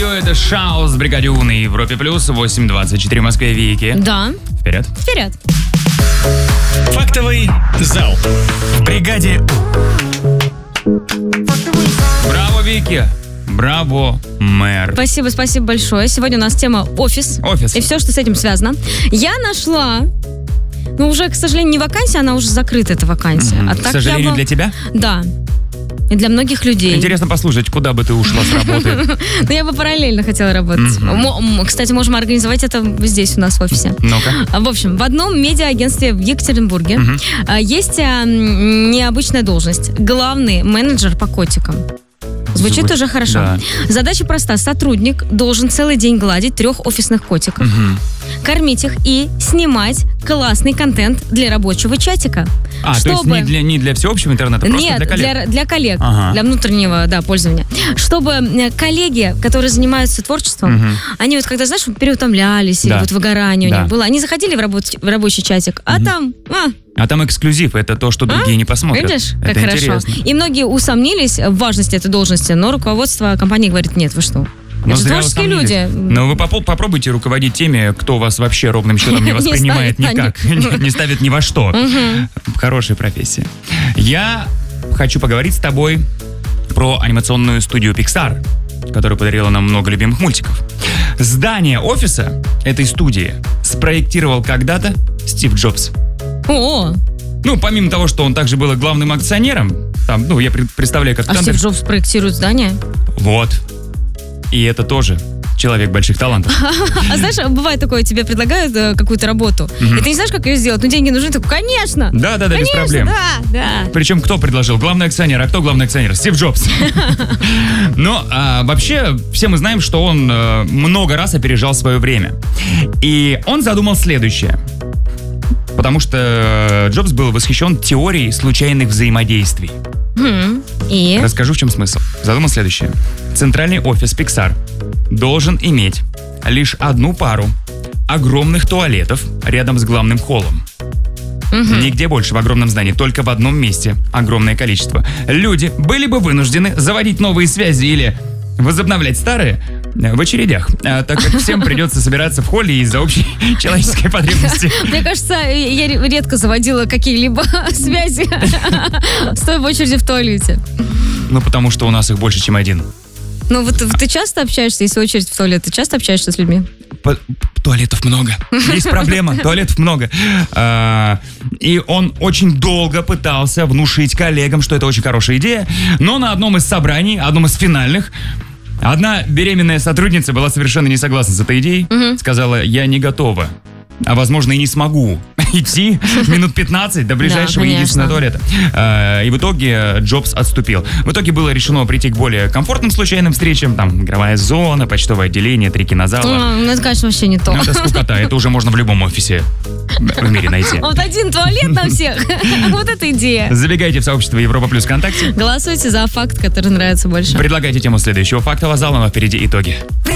Йо-йо, это Шаус в бригаде У на Европе Плюс, 8:24 в Москве, Вики. Да. Вперед. Вперед. Фактовый зал в бригаде У. Браво, Вики. Браво, мэр. Спасибо большое. Сегодня у нас тема офис. Офис. И все, что с этим связано. Я нашла... Ну, уже, к сожалению, не вакансия, она уже закрыта, эта вакансия. А К так сожалению, для тебя? Да. И для многих людей. Интересно послушать, куда бы ты ушла с работы. Но я бы параллельно хотела работать. Кстати, можем организовать это здесь у нас в офисе. Ну-ка. В общем, в одном медиа-агентстве в Екатеринбурге есть необычная должность. Главный менеджер по котикам. Звучит уже хорошо. Да. Задача проста. Сотрудник должен целый день гладить 3 офисных котиков, кормить их и снимать классный контент для рабочего чатика. То есть не для всеобщего интернета, просто Нет, для коллег? для коллег, Ага. для внутреннего пользования. Чтобы коллеги, которые занимаются творчеством, они вот когда, знаешь, переутомлялись, или Да. вот выгорание у Да. них было, они заходили в рабочий чатик, а там... А там эксклюзив, это то, что другие не посмотрят. Видишь, как это хорошо. интересно. И многие усомнились в важности этой должности, но руководство компании говорит, нет, вы что? Но Это же зря творческие усомнились. люди. Но вы попробуйте руководить теми, кто вас вообще ровным счетом не воспринимает ставит на никак, не ставит ни во что. Хорошая профессия. Я хочу поговорить с тобой про анимационную студию Pixar, которая подарила нам много любимых мультиков. Здание офиса этой студии спроектировал когда-то Стив Джобс. О, Ну, помимо того, что он также был и главным акционером, там, я представляю, как а Стив Джобс проектирует здание? Вот. И это тоже человек больших талантов. А знаешь, бывает такое, тебе предлагают какую-то работу, и ты не знаешь, как ее сделать, но деньги нужны, ты такой, конечно! Да, без Конечно, проблем. да. Причем кто предложил? Главный акционер. А кто главный акционер? Стив Джобс. Но вообще все мы знаем, что он много раз опережал свое время. И он задумал следующее. Потому что Джобс был восхищен теорией случайных взаимодействий. И? Расскажу, в чем смысл. Задумал следующее. Центральный офис Pixar должен иметь лишь одну пару огромных туалетов рядом с главным холлом. Нигде больше в огромном здании, только в одном месте огромное количество. Люди были бы вынуждены заводить новые связи или возобновлять старые в очередях, так как всем придется собираться в холле из-за общей человеческой потребности. Мне кажется, я редко заводила какие-либо связи, стоя в очереди в туалете. Ну, потому что у нас их больше, чем один. Ну, вот ты часто общаешься, если очередь в туалет, ты часто общаешься с людьми? Туалетов много. Есть проблема, туалетов много. И он очень долго пытался внушить коллегам, что это очень хорошая идея, но на одном из собраний, одном из финальных, одна беременная сотрудница была совершенно не согласна с этой идеей, сказала, я не готова, а возможно и не смогу идти минут 15 до ближайшего единственного туалета. И в итоге Джобс отступил. В итоге было решено прийти к более комфортным случайным встречам. Там игровая зона, почтовое отделение, 3 кинозала. Ну, это, конечно, вообще не то. Ну, это скукота, это уже можно в любом офисе в мире найти. Вот один туалет на всех. Вот эта идея. Забегайте в сообщество Европа Плюс ВКонтакте. Голосуйте за факт, который нравится больше. Предлагайте тему следующего фактового зала, но впереди итоги.